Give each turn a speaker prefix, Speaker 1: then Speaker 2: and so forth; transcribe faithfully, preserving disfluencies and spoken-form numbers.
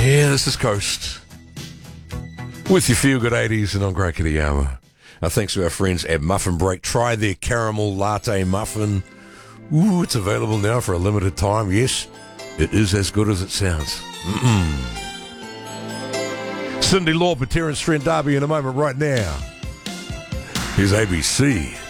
Speaker 1: Yeah, this is Coast. With your feel-good eighties and on Great Kitayama. Uh, thanks to our friends at Muffin Break. Try their caramel latte muffin. Ooh, it's available now for a limited time. Yes, it is as good as it sounds. Mm-mm. Cyndi Lauper, Terence Trent D'Arby in a moment right now. Here's A B C.